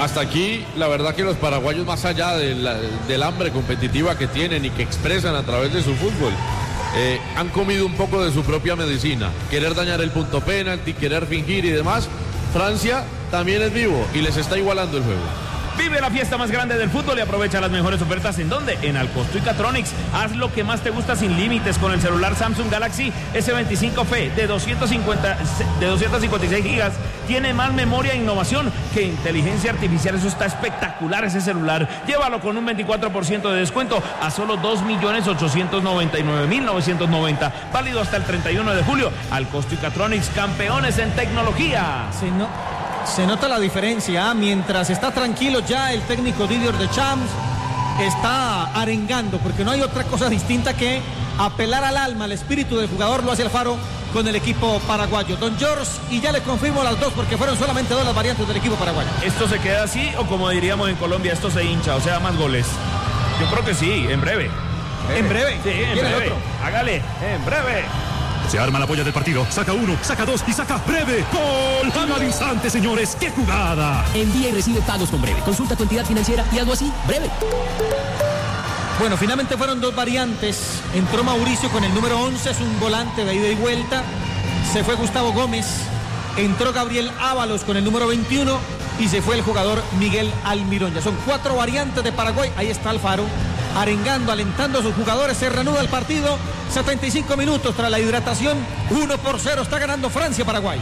hasta aquí, la verdad que los paraguayos, más allá del hambre competitiva que tienen y que expresan a través de su fútbol, han comido un poco de su propia medicina. Querer dañar el punto penalti, querer fingir y demás. Francia también es vivo y les está igualando el juego. Vive la fiesta más grande del fútbol y aprovecha las mejores ofertas. ¿En dónde? En Alcosto y Catronics. Haz lo que más te gusta sin límites con el celular Samsung Galaxy S25 FE de 256 gigas. Tiene más memoria e innovación que inteligencia artificial. Eso está espectacular, ese celular. Llévalo con un 24% de descuento a solo 2.899.990. Válido hasta el 31 de julio. Alcosto y Catronics, campeones en tecnología. Se nota la diferencia, mientras está tranquilo ya el técnico Didier Deschamps está arengando, porque no hay otra cosa distinta que apelar al alma, al espíritu del jugador. Lo hace Alfaro con el equipo paraguayo. Don George, y ya le confirmo las dos, porque fueron solamente dos las variantes del equipo paraguayo. ¿Esto se queda así o, como diríamos en Colombia, esto se hincha, o sea, más goles? Yo creo que sí, en breve. ¿En breve? Sí, en breve. Otro? Hágale, en breve. Se arma la polla del partido, saca uno, saca dos y saca Breve. ¡Gol! ¡Gana al instante, señores! ¡Qué jugada! Envía y recibe pagos con Breve. Consulta tu entidad financiera y algo así, Breve. Bueno, finalmente fueron dos variantes. Entró Mauricio con el número 11, es un volante de ida y vuelta. Se fue Gustavo Gómez. Entró Gabriel Ábalos con el número 21 y se fue el jugador Miguel Almirón. Ya son 4 variantes de Paraguay. Ahí está Alfaro, arengando, alentando a sus jugadores. Se reanuda el partido. 75 minutos tras la hidratación. 1-0 está ganando Francia, Paraguay.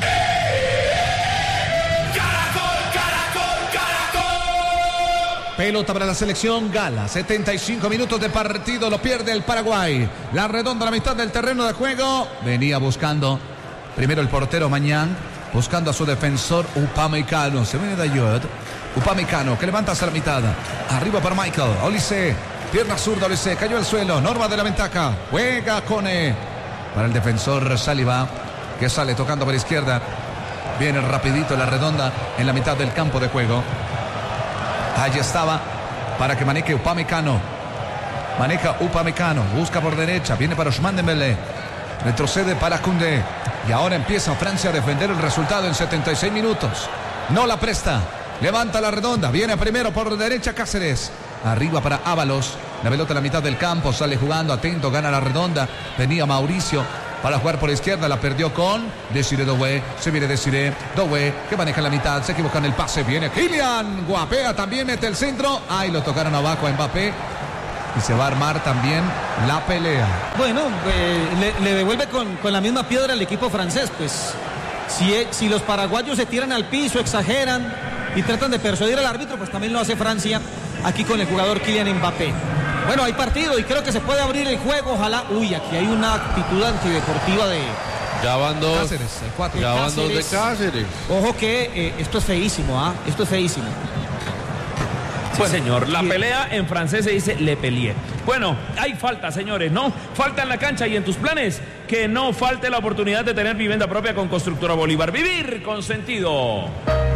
Pelota para la selección gala. 75 minutos de partido. Lo pierde el Paraguay. La redonda a la mitad del terreno de juego. Venía buscando primero el portero Mañán, buscando a su defensor Upamecano. Se viene de ayuda. Upamecano que levanta hacia la mitad. Arriba para Michael Olise. Pierna zurda, Olise, cayó al suelo. Norma de la ventaja. Juega Cone. Para el defensor Saliba, que sale tocando por la izquierda. Viene rapidito la redonda en la mitad del campo de juego. Allí estaba para que maneje Upamecano. Maneja Upamecano. Busca por derecha. Viene para Ousmane Dembélé. Retrocede para Koundé. Y ahora empieza Francia a defender el resultado en 76 minutos. No la presta. Levanta la redonda. Viene primero por derecha Cáceres. Arriba para Ábalos. La pelota en la mitad del campo. Sale jugando. Atento. Gana la redonda. Venía Mauricio para jugar por la izquierda. La perdió con Desiré Doué. Se viene Desiré Doué, que maneja en la mitad. Se equivoca en el pase. Viene Kylian. Guapea también. Mete el centro. Ahí lo tocaron abajo a Mbappé. Y se va a armar también la pelea. Bueno, le devuelve con la misma piedra al equipo francés. Pues si los paraguayos se tiran al piso, exageran y tratan de persuadir al árbitro, pues también lo hace Francia aquí con el jugador Kylian Mbappé. Bueno, hay partido y creo que se puede abrir el juego. Ojalá. Uy, aquí hay una actitud antideportiva de Ya van dos. Cáceres, el 4. Ya van dos de Cáceres. Ojo que esto es feísimo, esto es feísimo. Sí, bueno, señor, la pelea en francés se dice le pelier. Bueno, hay falta, señores, ¿no? Falta en la cancha y en tus planes. Que no falte la oportunidad de tener vivienda propia con Constructora Bolívar. Vivir con sentido.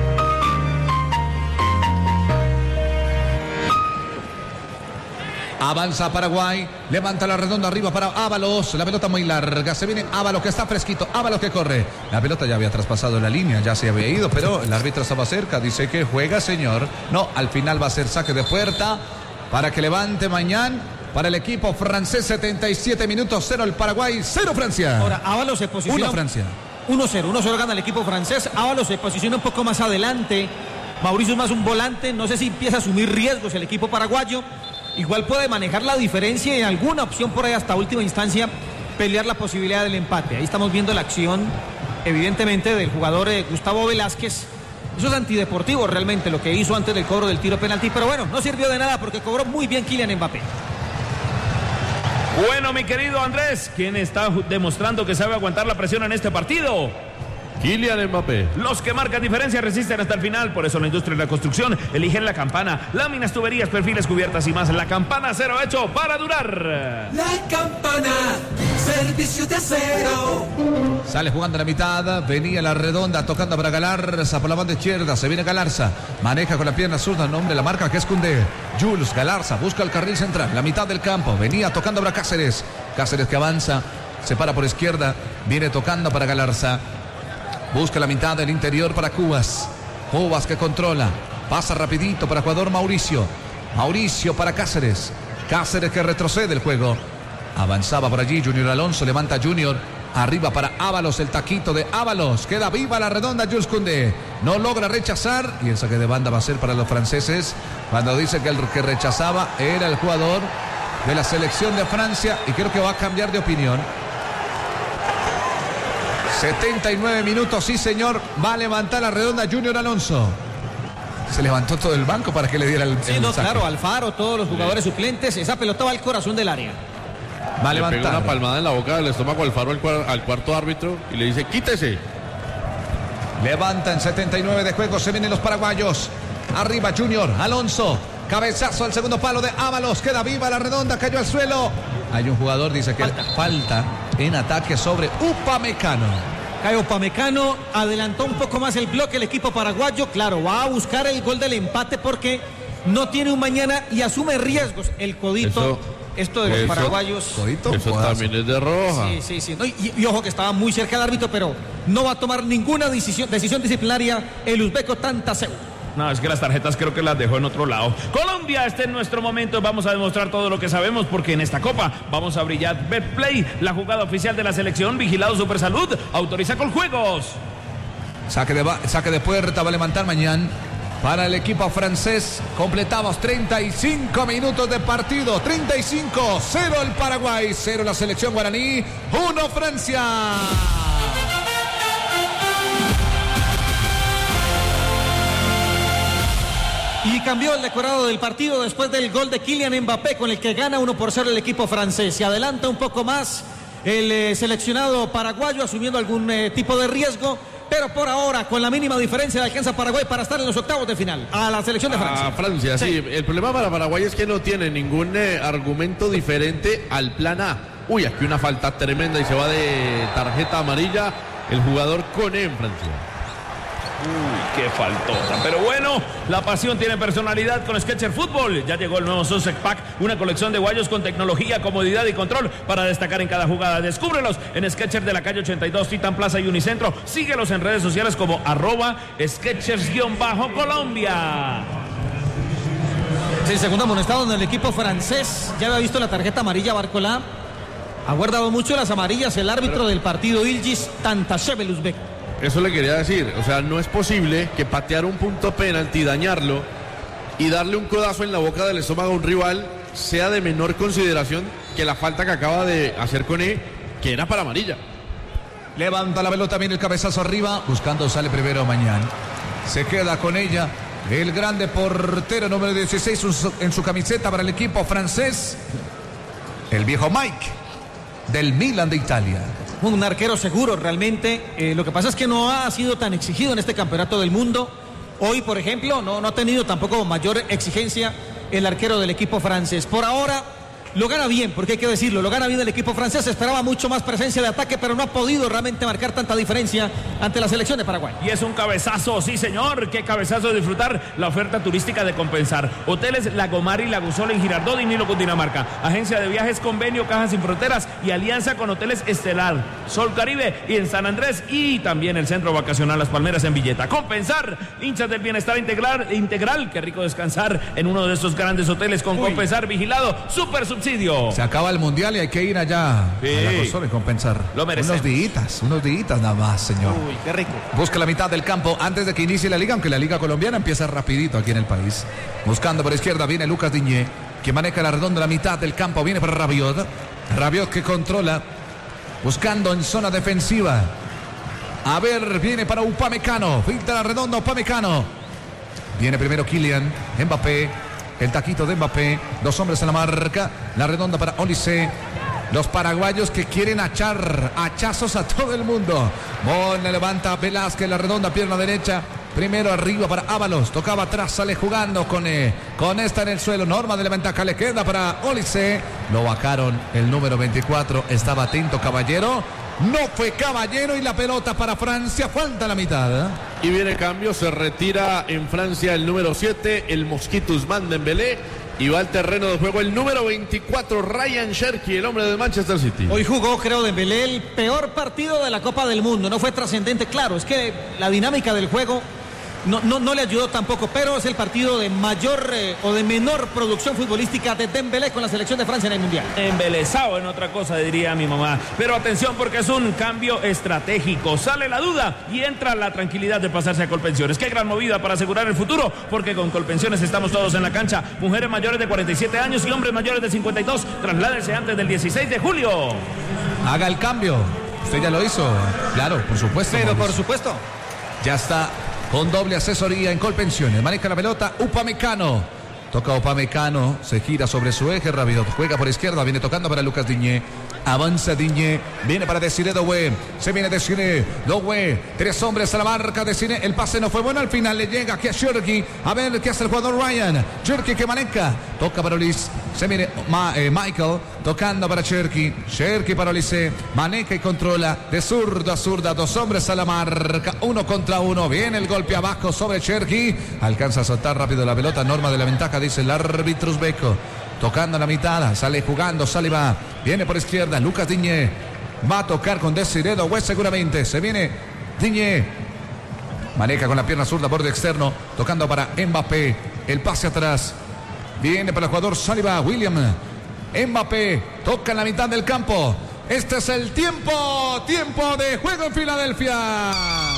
Avanza Paraguay, levanta la redonda arriba para Ábalos, la pelota muy larga, se viene Ábalos que está fresquito, Ábalos que corre, la pelota ya había traspasado la línea, ya se había ido, pero el árbitro estaba cerca, dice que juega, señor. No, al final va a ser saque de puerta para que levante mañana para el equipo francés. 77 minutos, 0 el Paraguay, 0 Francia. Ahora Ábalos se posiciona 1 Francia. 1-0 gana el equipo francés. Ábalos se posiciona un poco más adelante. Mauricio es más un volante, no sé si empieza a asumir riesgos el equipo paraguayo. Igual puede manejar la diferencia y en alguna opción por ahí hasta última instancia pelear la posibilidad del empate. Ahí estamos viendo la acción, evidentemente, del jugador Gustavo Velázquez. Eso es antideportivo realmente lo que hizo antes del cobro del tiro penalti, pero bueno, no sirvió de nada porque cobró muy bien Kylian Mbappé. Bueno, mi querido Andrés, ¿quién está demostrando que sabe aguantar la presión en este partido? Kylian Mbappé. Los que marcan diferencia resisten hasta el final. Por eso la industria de la construcción eligen La Campana. Láminas, tuberías, perfiles, cubiertas y más. La Campana, acero hecho para durar. La Campana, servicio de acero. Sale jugando a la mitad, venía la redonda tocando para Galarza por la banda izquierda, se viene Galarza, maneja con la pierna zurda, nombre la marca que es Koundé. Jules Galarza busca el carril central, la mitad del campo, venía tocando para Cáceres. Cáceres que avanza, se para por izquierda, viene tocando para Galarza. Busca la mitad del interior para Cubas. Cubas que controla. Pasa rapidito para jugador Mauricio. Mauricio para Cáceres. Cáceres que retrocede el juego. Avanzaba por allí Junior Alonso. Levanta Junior. Arriba para Ábalos. El taquito de Ábalos. Queda viva la redonda Jules Koundé. No logra rechazar. Y el saque de banda va a ser para los franceses. Cuando dice que el que rechazaba era el jugador de la selección de Francia. Y creo que va a cambiar de opinión. 79 minutos, sí señor. Va a levantar la redonda Junior Alonso. Se levantó todo el banco para que le diera el no, saque. claro, Alfaro, todos los jugadores suplentes. Esa pelota va al corazón del área. Va a Le pega levantar. una palmada en la boca del estómago Alfaro al cuarto árbitro y le dice, quítese. Levanta en 79 de juego. Se vienen los paraguayos. Arriba Junior Alonso. Cabezazo al segundo palo de Ábalos. Queda viva la redonda. Cayó al suelo. Hay un jugador, dice que falta en ataque sobre Upamecano. Caio Upamecano adelantó un poco más el bloque el equipo paraguayo. Claro, va a buscar el gol del empate porque no tiene un mañana y asume riesgos. El codito, esto de los paraguayos. Codito, eso también es de roja. Sí. No, y ojo que estaba muy cerca del árbitro, pero no va a tomar ninguna decisión disciplinaria el uzbeco Tantaseu. No, es que las tarjetas creo que las dejó en otro lado. Colombia, este es nuestro momento. Vamos a demostrar todo lo que sabemos porque en esta copa vamos a brillar. Betplay, la jugada oficial de la selección. Vigilado Supersalud. Autoriza con juegos. Saque de puerta. Va a levantar mañana para el equipo francés. Completamos 35 minutos de partido. 35. 0 el Paraguay. 0 la selección guaraní. 1 Francia. Y cambió el decorado del partido después del gol de Kylian Mbappé con el que gana 1-0 el equipo francés. Se adelanta un poco más el seleccionado paraguayo asumiendo algún tipo de riesgo, pero por ahora con la mínima diferencia alcanza Paraguay para estar en los octavos de final a la selección de Francia. A Francia, sí. El problema para Paraguay es que no tiene ningún argumento diferente al plan A. Uy, aquí una falta tremenda y se va de tarjeta amarilla el jugador Koné en Francia. Uy, qué faltota. Pero bueno, la pasión tiene personalidad con Skechers Fútbol. Ya llegó el nuevo Sunset Pack, una colección de guayos con tecnología, comodidad y control para destacar en cada jugada. Descúbrelos en Skechers de la calle 82, Titan Plaza y Unicentro. Síguelos en redes sociales como @Skechers_Colombia. Sí, segundo amonestado en el equipo francés. Ya había visto la tarjeta amarilla Barcola. Ha guardado mucho las amarillas el árbitro del partido Ilgis Tantashev, el uzbek. Eso le quería decir, o sea, no es posible que patear un punto penalti, dañarlo y darle un codazo en la boca del estómago a un rival sea de menor consideración que la falta que acaba de hacer Koné, que era para amarilla. Levanta la pelota, viene el cabezazo arriba, buscando sale primero mañana. Se queda con ella el grande portero número 16 en su camiseta para el equipo francés, el viejo Mike del Milan de Italia. Un arquero seguro realmente. Lo que pasa es que no ha sido tan exigido en este campeonato del mundo. Hoy, por ejemplo, no ha tenido tampoco mayor exigencia el arquero del equipo francés. Por ahora lo gana bien, porque hay que decirlo, lo gana bien el equipo francés. Esperaba mucho más presencia de ataque, pero no ha podido realmente marcar tanta diferencia ante la selección de Paraguay. Y es un cabezazo, sí señor, qué cabezazo de disfrutar la oferta turística de Compensar. Hoteles Lagomar y Lagusol en Girardot y Nilo, Cundinamarca. Agencia de viajes, convenio, Cajas Sin Fronteras y alianza con Hoteles Estelar, Sol Caribe y en San Andrés, y también el Centro Vacacional Las Palmeras en Villeta. Compensar, hinchas del bienestar integral, qué rico descansar en uno de estos grandes hoteles con Compensar, vigilado, super subsidio. Se acaba el mundial y hay que ir allá a la consola y compensar. Lo merecemos. Unos días nada más, señor. Uy, qué rico. Busca la mitad del campo antes de que inicie la liga, aunque la liga colombiana empieza rapidito aquí en el país. Buscando por izquierda viene Lucas Diñé, que maneja la redonda la mitad del campo. Viene para Rabiot. Rabiot que controla, buscando en zona defensiva. A ver, viene para Upamecano. Filtra la redonda Upamecano. Viene primero Kylian Mbappé. El taquito de Mbappé, 2 hombres en la marca, la redonda para Olise. Los paraguayos que quieren echar hachazos a todo el mundo. Bona levanta Velázquez, la redonda, pierna derecha. Primero arriba para Ábalos, tocaba atrás, sale jugando con esta en el suelo. Norma de la ventaja le queda para Olise. Lo bajaron el número 24, estaba atento Caballero. No fue Caballero y la pelota para Francia, falta la mitad. Y viene cambio, se retira en Francia el número 7, el Mosquito Usman Dembélé, y va al terreno de juego el número 24, Ryan Cherki, el hombre del Manchester City. Hoy jugó, creo, Dembélé el peor partido de la Copa del Mundo, no fue trascendente, claro, es que la dinámica del juego no le ayudó tampoco, pero es el partido de mayor o de menor producción futbolística de Dembélé con la selección de Francia en el Mundial. Embelesado en otra cosa, diría mi mamá. Pero atención, porque es un cambio estratégico. Sale la duda y entra la tranquilidad de pasarse a Colpensiones. Qué gran movida para asegurar el futuro, porque con Colpensiones estamos todos en la cancha. Mujeres mayores de 47 años y hombres mayores de 52. Trasládese antes del 16 de julio. Haga el cambio. Usted ya lo hizo. Claro, por supuesto. Pero Mauricio. por supuesto. Ya está con doble asesoría en Colpensiones. Maneja la pelota Upamecano. Toca Upamecano, se gira sobre su eje, Rabiot juega por izquierda, viene tocando para Lucas Digne. Avanza Digne, viene para Desiré Doué. Se viene Desiré Doué. 3 hombres a la marca. Desiré, el pase no fue bueno. Al final le llega aquí a Cherki. A ver qué hace el jugador Ryan. Cherki que maneja. Toca para Ulis. Se viene Michael tocando para Cherki. Cherki para Olise. Maneja y controla de zurdo a zurda. 2 hombres a la marca. 1 contra 1. Viene el golpe abajo sobre Cherki. Alcanza a soltar rápido la pelota. Norma de la ventaja, dice el árbitro uzbeco. Tocando a la mitad, sale jugando, sale va. Viene por izquierda, Lucas Digne. Va a tocar con Desiré Doué seguramente. Se viene Digne. Maneja con la pierna zurda, borde externo. Tocando para Mbappé. El pase atrás. Viene para el jugador Saliba, William. Mbappé toca en la mitad del campo. Este es el tiempo de juego en Filadelfia.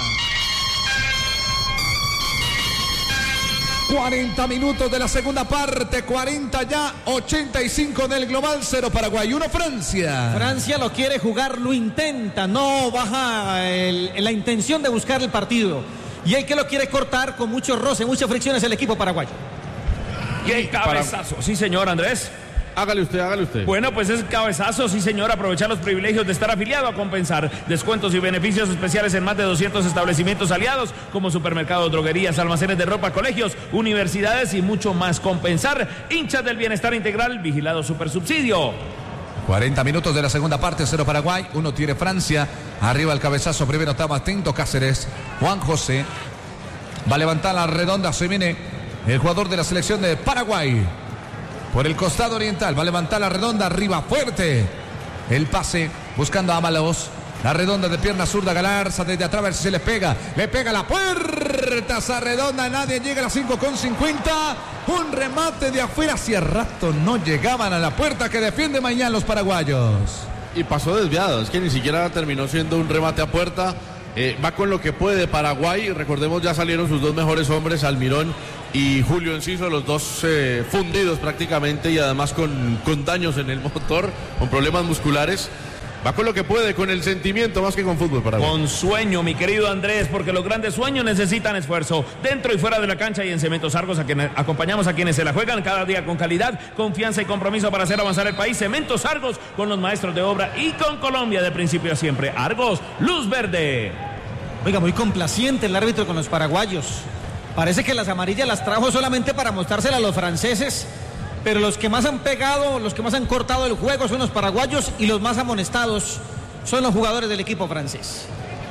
40 minutos de la segunda parte, 40 ya, 85 del global, 0 Paraguay, 1 Francia. Francia lo quiere jugar, lo intenta, no baja la intención de buscar el partido. Y el que lo quiere cortar con mucho roce, muchas fricciones el equipo paraguayo. Y el cabezazo. Sí, señor Andrés. Hágale usted. Bueno, pues es cabezazo, sí señor, aprovechar los privilegios de estar afiliado a Compensar. Descuentos y beneficios especiales en más de 200 establecimientos aliados, como supermercados, droguerías, almacenes de ropa, colegios, universidades y mucho más. Compensar, hinchas del bienestar integral, vigilado supersubsidio. 40 minutos de la segunda parte, 0 Paraguay, 1 tiene Francia. Arriba el cabezazo, primero estaba atento Cáceres. Juan José va a levantar la redonda, se viene el jugador de la selección de Paraguay. Por el costado oriental, va a levantar la redonda, arriba fuerte. El pase, buscando a Ábalos. La redonda de pierna zurda, Galarza desde atrás, a ver si se le pega la puerta, esa redonda, nadie llega a las 5:50. Un remate de afuera, hacía rato no llegaban a la puerta que defiende mañana los paraguayos. Y pasó desviado, es que ni siquiera terminó siendo un remate a puerta. Va con lo que puede Paraguay. Recordemos, ya salieron sus 2 mejores hombres, Almirón y Julio Enciso, los 2 fundidos prácticamente y además con daños en el motor, con problemas musculares. Va con lo que puede, con el sentimiento más que con fútbol Paraguay. Con sueño, mi querido Andrés, porque los grandes sueños necesitan esfuerzo. Dentro y fuera de la cancha y en Cementos Argos, a quienes acompañamos a quienes se la juegan cada día con calidad, confianza y compromiso para hacer avanzar el país. Cementos Argos, con los maestros de obra y con Colombia de principio a siempre. Argos, luz verde. Oiga, muy complaciente el árbitro con los paraguayos. Parece que las amarillas las trajo solamente para mostrárselas a los franceses. Pero los que más han pegado, los que más han cortado el juego son los paraguayos y los más amonestados son los jugadores del equipo francés.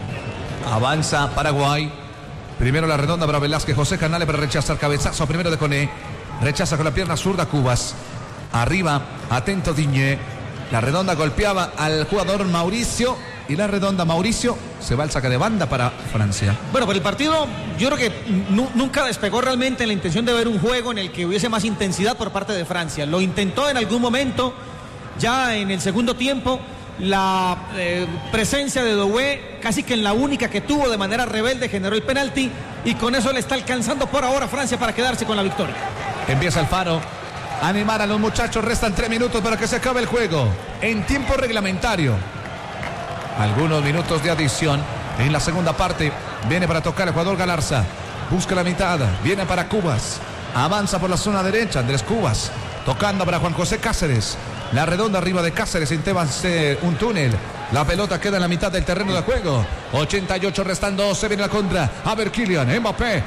Avanza Paraguay. Primero la redonda para Velázquez. José Canales para rechazar cabezazo. Primero de Coné. Rechaza con la pierna zurda Cubas. Arriba, atento Digne. La redonda golpeaba al jugador Mauricio. Y la redonda Mauricio se va al saque de banda para Francia. Bueno, pero el partido yo creo que nunca despegó realmente en la intención de ver un juego en el que hubiese más intensidad por parte de Francia. Lo intentó en algún momento, ya en el segundo tiempo, la presencia de Doué, casi que en la única que tuvo de manera rebelde, generó el penalti y con eso le está alcanzando por ahora a Francia para quedarse con la victoria. Empieza Alfaro. Animar a los muchachos, restan 3 minutos para que se acabe el juego. En tiempo reglamentario. Algunos minutos de adición en la segunda parte. Viene para tocar el jugador Galarza. Busca la mitad. Viene para Cubas. Avanza por la zona derecha. Andrés Cubas. Tocando para Juan José Cáceres. La redonda arriba de Cáceres. Intenta un túnel. La pelota queda en la mitad del terreno de juego. 88 restando. Se viene la contra. A ver Kylian. Mbappé.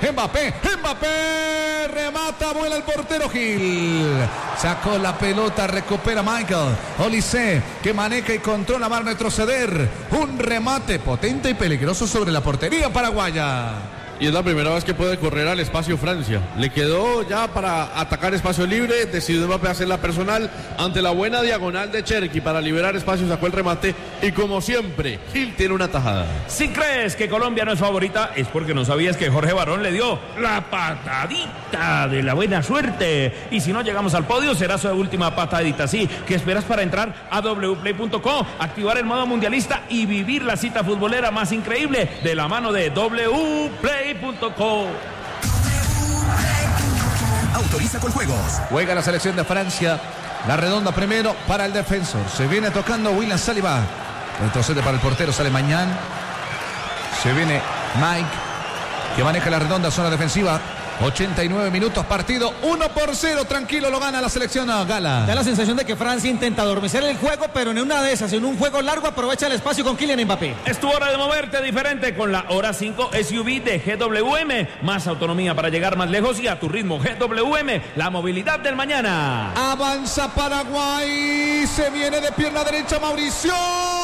Remata. Vuela el portero Gil. Sacó la pelota. Recupera Michael. Olise. Que maneja y controla. Va a retroceder. Un remate potente y peligroso sobre la portería paraguaya. Y es la primera vez que puede correr al espacio Francia. Le quedó ya para atacar espacio libre, decidió Mbappé hacerla personal ante la buena diagonal de Cherki para liberar espacio, sacó el remate y como siempre, Gil tiene una tajada. Si crees que Colombia no es favorita, es porque no sabías que Jorge Barón le dio la patadita de la buena suerte. Y si no llegamos al podio, será su última patadita. Sí, ¿qué esperas para entrar a wplay.co, activar el modo mundialista y vivir la cita futbolera más increíble de la mano de wplay.co? Autoriza con juegos. Juega la selección de Francia. La redonda primero para el defensor. Se viene tocando William Saliba. Retrocede para el portero, sale Mañán. Se viene Mike, que maneja la redonda zona defensiva. 89 minutos, partido 1-0, tranquilo, lo gana la selección Gala. Da la sensación de que Francia intenta adormecer el juego, pero en una de esas, en un juego largo, aprovecha el espacio con Kylian Mbappé. Es tu hora de moverte diferente con la Hora 5 SUV de GWM. Más autonomía para llegar más lejos y a tu ritmo. GWM, la movilidad del mañana. Avanza Paraguay, se viene de pierna derecha Mauricio.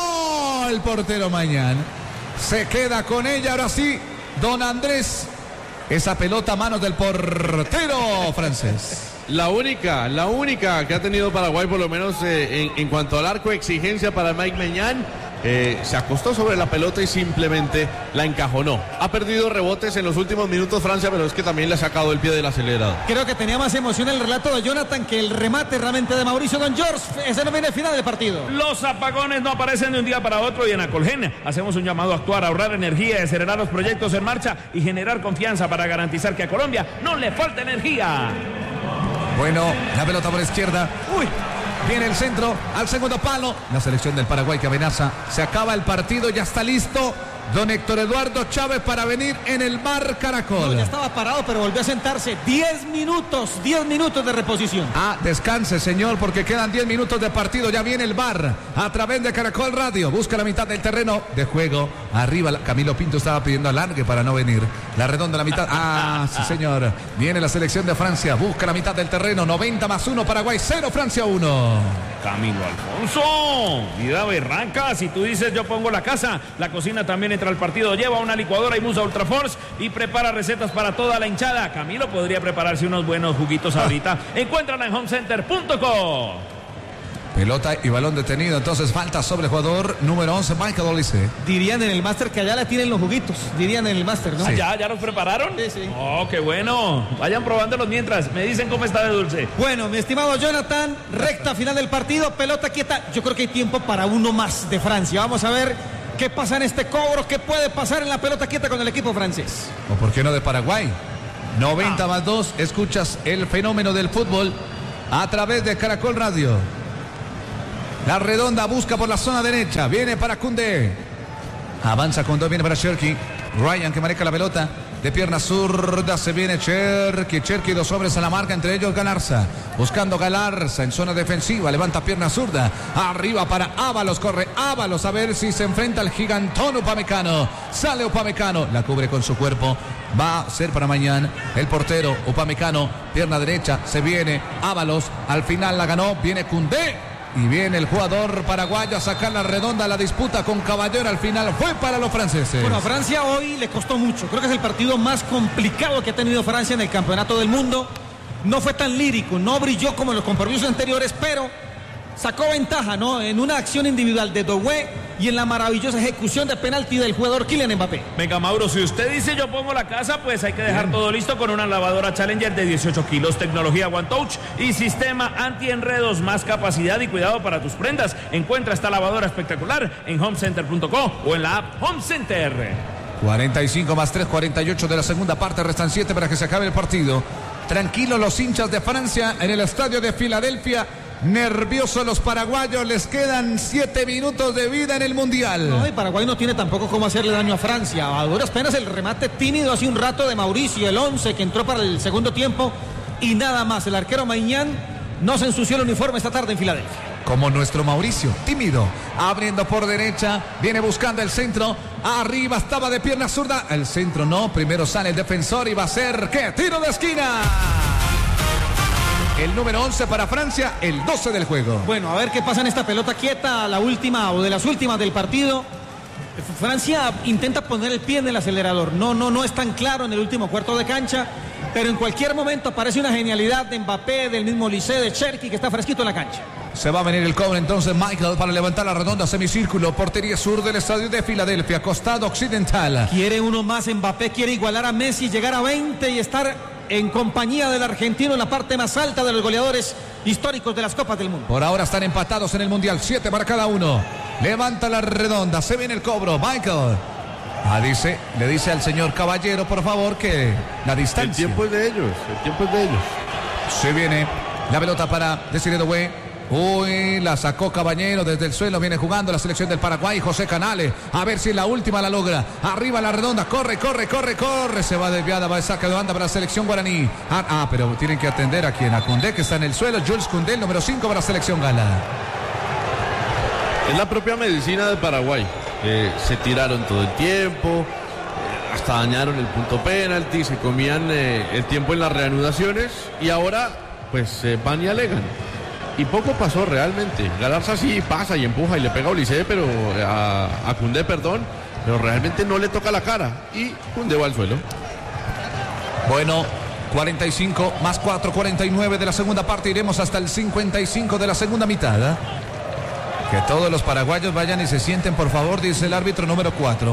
El portero Mañán se queda con ella, ahora sí, don Andrés. Esa pelota a manos del portero francés. La única que ha tenido Paraguay, por lo menos en cuanto al arco, exigencia para Mike Mañán. Se acostó sobre la pelota y simplemente la encajonó. Ha perdido rebotes en los últimos minutos Francia, pero es que también le ha sacado el pie del acelerador. Creo que tenía más emoción el relato de Jonathan que el remate realmente de Mauricio. Don George, ese no viene al final del partido. Los apagones no aparecen de un día para otro y en Acolgen hacemos un llamado a actuar, a ahorrar energía, acelerar los proyectos en marcha y generar confianza para garantizar que a Colombia no le falte energía. Bueno, la pelota por la izquierda. Uy. Viene el centro al segundo palo. La selección del Paraguay que amenaza. Se acaba el partido, ya está listo don Héctor Eduardo Chávez para venir en el Bar Caracol. No, ya estaba parado, pero volvió a sentarse. 10 minutos de reposición. Descanse, señor, porque quedan 10 minutos de partido. Ya viene el Bar a través de Caracol Radio. Busca la mitad del terreno de juego. Arriba, Camilo Pinto estaba pidiendo alargue para no venir. La redonda, la mitad. Sí, señor. Viene la selección de Francia. Busca la mitad del terreno. 90+1, Paraguay 0, Francia 1. Camilo Alfonso, vida berraca. Si tú dices yo pongo la casa, la cocina también entra al partido. Lleva una licuadora y Musa Ultraforce y prepara recetas para toda la hinchada. Camilo podría prepararse unos buenos juguitos ahorita. Encuéntrala en homecenter.co. Pelota y balón detenido, entonces falta sobre el jugador número 11, Michael Olise. Dirían en el máster que allá le tienen los juguitos. Dirían en el máster, ¿no? Sí. ¿Ya los prepararon? Sí. Oh, qué bueno. Vayan probándolos mientras. Me dicen cómo está de dulce. Bueno, mi estimado Jonathan, recta final del partido, pelota quieta. Yo creo que hay tiempo para uno más de Francia. Vamos a ver qué pasa en este cobro, qué puede pasar en la pelota quieta con el equipo francés. ¿O por qué no de Paraguay? 90+2, escuchas el fenómeno del fútbol a través de Caracol Radio. La redonda busca por la zona derecha. Viene para Koundé. Avanza Koundé, viene para Cherki. Ryan que maneja la pelota. De pierna zurda se viene Cherki. Cherki, 2 hombres a la marca, entre ellos Galarza. Buscando Galarza en zona defensiva. Levanta pierna zurda. Arriba para Ábalos. Corre Ábalos a ver si se enfrenta al gigantón Upamecano. Sale Upamecano. La cubre con su cuerpo. Va a ser para mañana el portero Upamecano. Pierna derecha. Se viene Ábalos. Al final la ganó. Viene Koundé. Y viene el jugador paraguayo a sacar la redonda. La disputa con Caballero al final fue para los franceses. Bueno, a Francia hoy le costó mucho. Creo que es el partido más complicado que ha tenido Francia en el campeonato del mundo. No fue tan lírico, no brilló como en los compromisos anteriores, pero sacó ventaja, ¿no? En una acción individual de Doué y en la maravillosa ejecución de penalti del jugador Kylian Mbappé. Venga, Mauro, si usted dice yo pongo la casa, pues hay que dejar todo listo con una lavadora Challenger de 18 kilos, tecnología One Touch y sistema anti-enredos, más capacidad y cuidado para tus prendas. Encuentra esta lavadora espectacular en homecenter.co o en la app Home Center. 45+3, 48 de la segunda parte, restan 7 para que se acabe el partido. Tranquilos los hinchas de Francia en el estadio de Filadelfia. Nerviosos los paraguayos, les quedan 7 minutos de vida en el Mundial. No, y Paraguay no tiene tampoco cómo hacerle daño a Francia. A duras penas el remate tímido hace un rato de Mauricio, el 11 que entró para el segundo tiempo y nada más. El arquero Maignan no se ensució el uniforme esta tarde en Filadelfia. Como nuestro Mauricio, tímido, abriendo por derecha, viene buscando el centro, arriba estaba de pierna zurda, el centro no, primero sale el defensor y va a ser, ¿qué? Tiro de esquina. El número 11 para Francia, el 12 del juego. Bueno, a ver qué pasa en esta pelota quieta, la última o de las últimas del partido. Francia intenta poner el pie en el acelerador. No es tan claro en el último cuarto de cancha, pero en cualquier momento aparece una genialidad de Mbappé, del mismo Lisset, de Cherki, que está fresquito en la cancha. Se va a venir el cobre entonces Michael para levantar la redonda semicírculo. Portería sur del estadio de Filadelfia, costado occidental. Quiere uno más Mbappé, quiere igualar a Messi, llegar a 20 y estar en compañía del argentino en la parte más alta de los goleadores históricos de las Copas del Mundo. Por ahora están empatados en el Mundial, 7 para cada uno. Levanta la redonda, se viene el cobro, Michael. Le dice al señor Caballero, por favor, que la distancia. El tiempo es de ellos. Se viene la pelota para Desiree Doué. Uy, la sacó Caballero desde el suelo, viene jugando la selección del Paraguay, José Canales, a ver si en la última la logra, arriba la redonda, corre, se va desviada, va de saque de banda para la selección guaraní, pero tienen que atender a quien, a Koundé, que está en el suelo, Jules Koundé, el número 5 para la selección gala. Es la propia medicina de Paraguay, se tiraron todo el tiempo, hasta dañaron el punto penalti, se comían el tiempo en las reanudaciones y ahora pues van y alegan. Y poco pasó realmente. Galarza sí pasa y empuja y le pega a Lisset, pero a Koundé, perdón, pero realmente no le toca la cara y Koundé va al suelo. Bueno, 45 más 4, 49 de la segunda parte, iremos hasta el 55 de la segunda mitad. Que todos los paraguayos vayan y se sienten, por favor, dice el árbitro número 4.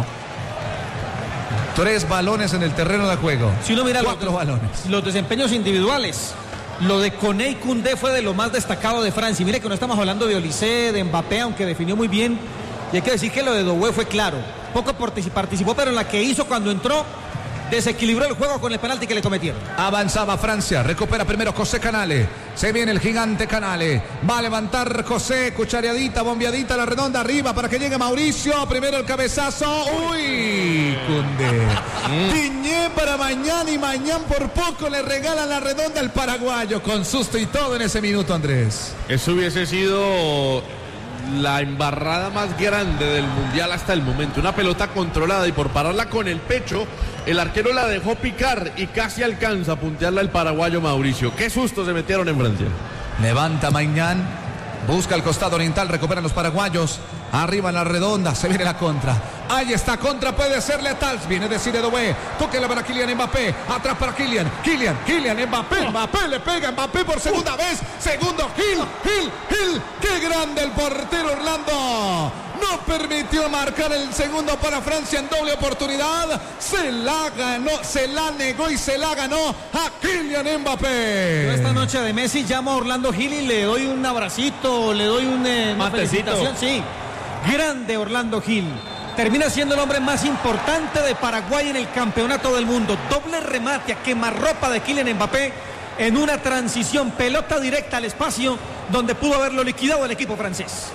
3 balones en el terreno de juego. Si uno mira 4 balones. Los desempeños individuales. Lo de Koné y Koundé fue de lo más destacado de Francia. Y mire que no estamos hablando de Olise, de Mbappé, aunque definió muy bien. Y hay que decir que lo de Doué fue claro. Poco participó, pero en la que hizo cuando entró, desequilibró el juego con el penalti que le cometieron. Avanzaba Francia, recupera primero José Canales. Se viene el gigante Canales. Va a levantar José, cuchareadita, bombeadita, la redonda arriba para que llegue Mauricio. Primero el cabezazo. ¡Uy! Koundé. Piñé para mañana y mañana por poco le regalan la redonda al paraguayo. Con susto y todo en ese minuto, Andrés. Eso hubiese sido la embarrada más grande del mundial hasta el momento. Una pelota controlada y por pararla con el pecho, el arquero la dejó picar y casi alcanza a puntearla el paraguayo Mauricio. Qué susto se metieron en Francia. Levanta Maignan, busca el costado oriental, recuperan los paraguayos. Arriba en la redonda, se viene la contra. Ahí está, contra puede ser letal. Viene Desiree Doué, tóquela para Kylian Mbappé. Atrás para Kylian Mbappé. Mbappé le pega, Mbappé por segunda vez. Segundo, Gil. Qué grande el portero Orlando. No permitió marcar el segundo para Francia en doble oportunidad. Se la ganó, se la negó y se la ganó a Kylian Mbappé. Yo esta noche de Messi llamo a Orlando Gil y le doy un abracito, le doy una felicitación. Sí, grande Orlando Gil. Termina siendo el hombre más importante de Paraguay en el campeonato del mundo. Doble remate a quemarropa de Kylian Mbappé en una transición, pelota directa al espacio donde pudo haberlo liquidado el equipo francés.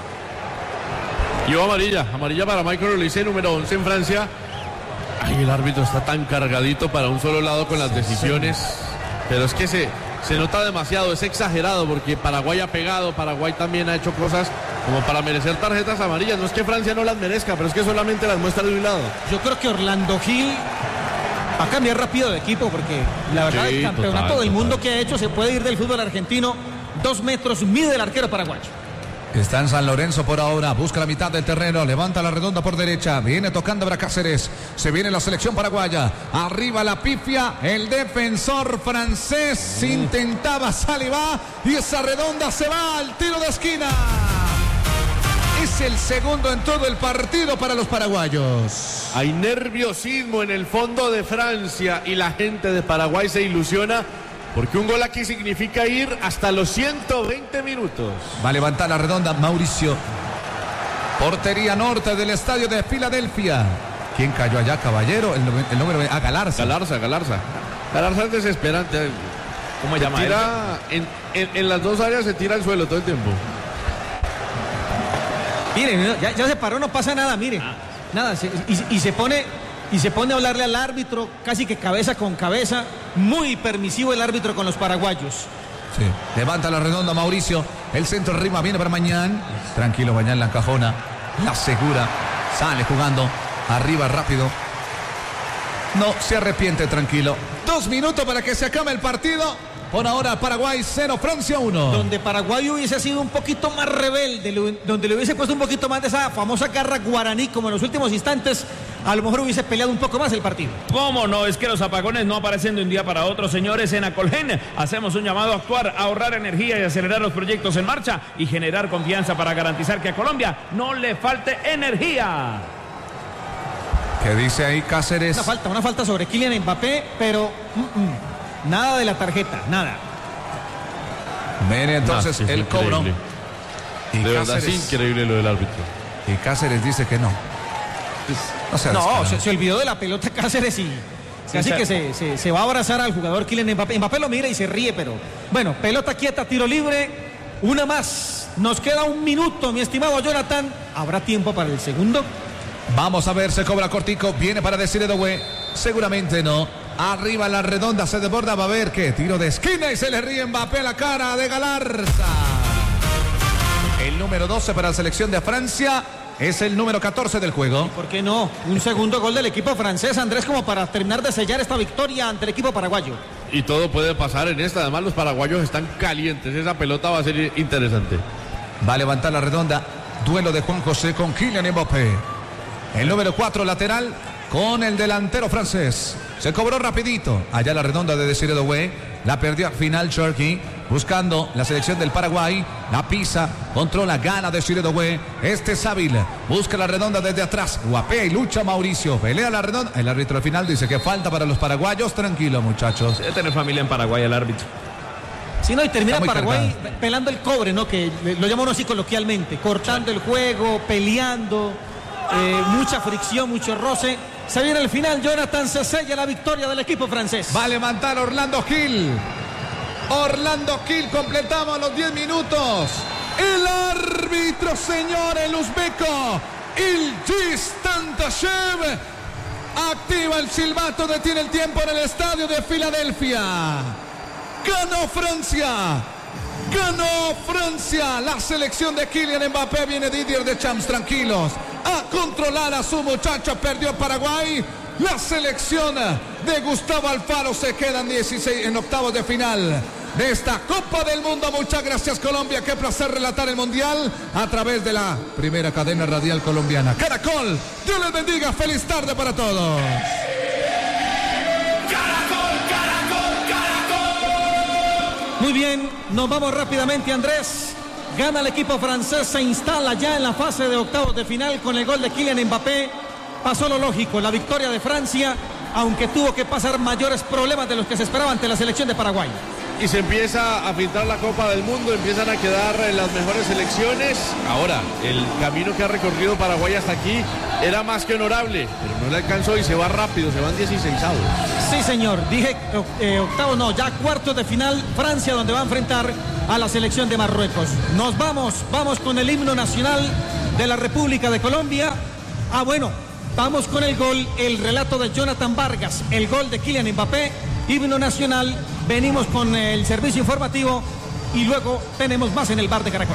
Y amarilla para Michael Olise, número 11 en Francia. Ay, el árbitro está tan cargadito para un solo lado con las decisiones. Pero es que se nota demasiado, es exagerado porque Paraguay ha pegado, Paraguay también ha hecho cosas como para merecer tarjetas amarillas. No es que Francia no las merezca, pero es que solamente las muestra de un lado. Yo creo que Orlando Gil va a cambiar rápido de equipo porque la verdad el campeonato del mundo que ha hecho se puede ir del fútbol argentino. 2 metros mide el arquero paraguayo. Está en San Lorenzo por ahora, busca la mitad del terreno, levanta la redonda por derecha, viene tocando para Cáceres, se viene la selección paraguaya, arriba la pifia, el defensor francés intentaba, sale, va, y esa redonda se va al tiro de esquina. Es el segundo en todo el partido para los paraguayos. Hay nerviosismo en el fondo de Francia y la gente de Paraguay se ilusiona porque un gol aquí significa ir hasta los 120 minutos. Va a levantar la redonda Mauricio. Portería norte del estadio de Filadelfia. ¿Quién cayó allá, caballero? El número de Galarza. Galarza es desesperante. ¿Cómo se llama? Tira en las dos áreas, se tira al suelo todo el tiempo. Miren, ya se paró, no pasa nada, miren. Nada, y se pone a hablarle al árbitro, casi que cabeza con cabeza. Muy permisivo el árbitro con los paraguayos. Sí. Levanta la redonda Mauricio. El centro arriba, viene para Mañán. Tranquilo, Mañán la encajona. La asegura. Sale jugando. Arriba rápido. No se arrepiente, tranquilo. 2 minutos para que se acabe el partido. Por ahora Paraguay 0, Francia 1. Donde Paraguay hubiese sido un poquito más rebelde, donde le hubiese puesto un poquito más de esa famosa garra guaraní como en los últimos instantes, a lo mejor hubiese peleado un poco más el partido. ¿Cómo no? Es que los apagones no aparecen de un día para otro, señores. En Acolgen hacemos un llamado a actuar, a ahorrar energía y acelerar los proyectos en marcha y generar confianza para garantizar que a Colombia no le falte energía. ¿Qué dice ahí Cáceres? Una falta sobre Kylian Mbappé, pero nada de la tarjeta, nada. Viene entonces Sí, el cobro. Y de verdad es increíble lo del árbitro. Y Cáceres dice que no. Se olvidó de la pelota Cáceres y casi que se va a abrazar al jugador Kylian Mbappé. Mbappé lo mira y se ríe, pero bueno, pelota quieta, tiro libre, una más. Nos queda un minuto, mi estimado Jonathan. ¿Habrá tiempo para el segundo? Vamos a ver, se cobra cortico, viene para decir Edowe. Seguramente no. Arriba la redonda, se desborda, va a ver qué tiro de esquina y se le ríe Mbappé a la cara de Galarza. El número 12 para la selección de Francia es el número 14 del juego. ¿Por qué no? Un segundo gol del equipo francés, Andrés, como para terminar de sellar esta victoria ante el equipo paraguayo. Y todo puede pasar en esta. Además, los paraguayos están calientes. Esa pelota va a ser interesante. Va a levantar la redonda. Duelo de Juan José con Kylian Mbappé. El número 4 lateral con el delantero francés. Se cobró rapidito. Allá la redonda de Desiree Doué. La perdió al final Cherky. Buscando la selección del Paraguay. La pisa. Controla. Gana Desiree Doué. Este es hábil. Busca la redonda desde atrás. Guapea y lucha Mauricio. Pelea la redonda. El árbitro al final dice que falta para los paraguayos. Tranquilo, muchachos. Debe tener familia en Paraguay el árbitro. Sí, no, y termina Paraguay pelando el cobre, ¿no? Que lo llama uno así coloquialmente. Cortando el juego, peleando. Mucha fricción, mucho roce. Se viene el final, Jonathan, se sella la victoria del equipo francés. Va a levantar Orlando Gil. Orlando Gil, completamos los 10 minutos. El árbitro, señor, el uzbeco, Ilgiz Tantashev, activa el silbato, detiene el tiempo en el estadio de Filadelfia. Ganó Francia. Ganó Francia. La selección de Kylian Mbappé. Viene Didier Deschamps, tranquilos, a controlar a su muchacho. Perdió Paraguay. La selección de Gustavo Alfaro se quedan 16 en octavos de final de esta Copa del Mundo. Muchas gracias, Colombia. Qué placer relatar el Mundial a través de la primera cadena radial colombiana, Caracol. Dios les bendiga. Feliz tarde para todos. Muy bien, nos vamos rápidamente, Andrés. Gana el equipo francés, se instala ya en la fase de octavos de final con el gol de Kylian Mbappé. Pasó lo lógico, la victoria de Francia, aunque tuvo que pasar mayores problemas de los que se esperaba ante la selección de Paraguay. Y se empieza a filtrar la Copa del Mundo, empiezan a quedar las mejores selecciones. Ahora, el camino que ha recorrido Paraguay hasta aquí era más que honorable, pero no le alcanzó y se va rápido, se van 16avos. Sí, señor, dije octavos, no, ya cuartos de final, Francia, donde va a enfrentar a la selección de Marruecos. Nos vamos con el himno nacional de la República de Colombia. Bueno, vamos con el gol, el relato de Jonathan Vargas, el gol de Kylian Mbappé, himno nacional. Venimos con el servicio informativo y luego tenemos más en el bar de Caracol.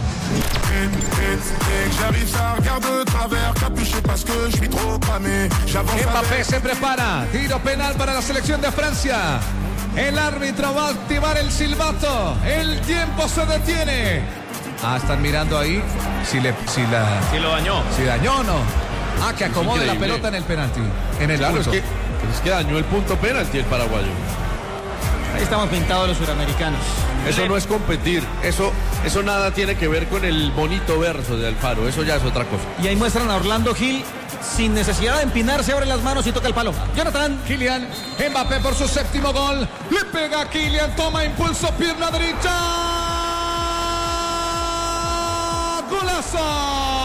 Mbappé se prepara, tiro penal para la selección de Francia. El árbitro va a activar el silbato. El tiempo se detiene. Están mirando ahí si lo dañó. Si dañó o no. Que acomode la pelota en el penalti. En el claro, punto. es que dañó el punto penalti el paraguayo. Ahí estamos pintados los suramericanos. Eso no es competir, eso nada tiene que ver con el bonito verso de Alfaro, eso ya es otra cosa. Y ahí muestran a Orlando Gil sin necesidad de empinarse, abre las manos y toca el palo. Jonathan. Kylian Mbappé por su séptimo gol. Le pega a Kylian, toma impulso, pierna derecha. ¡Golazo!